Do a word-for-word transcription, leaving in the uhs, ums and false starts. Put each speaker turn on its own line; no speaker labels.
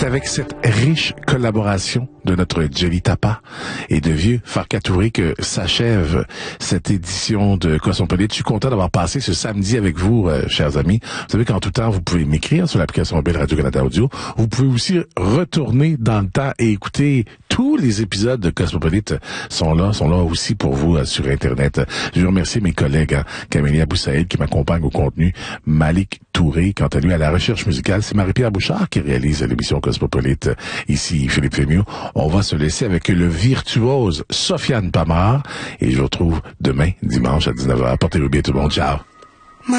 C'est avec cette riche collaboration de notre Jelly Tapa et de Vieux Farcatouré que s'achève cette édition de Cosmopolite. Je suis content d'avoir passé ce samedi avec vous, euh, chers amis. Vous savez qu'en tout temps, vous pouvez m'écrire sur l'application mobile Radio-Canada Audio. Vous pouvez aussi retourner dans le temps et écouter tous les épisodes de Cosmopolite sont là, sont là aussi pour vous euh, sur Internet. Je veux remercier mes collègues, hein, Camélia Boussaïd qui m'accompagne au contenu, Malik Touré, quant à lui à la recherche musicale. C'est Marie-Pierre Bouchard qui réalise l'émission Cosmopolite. Ici, Philippe Fémieux. On va se laisser avec le virtuose Sofiane Pamar et je vous retrouve demain, dimanche à dix-neuf heures. Portez-vous bien tout le monde. Ciao.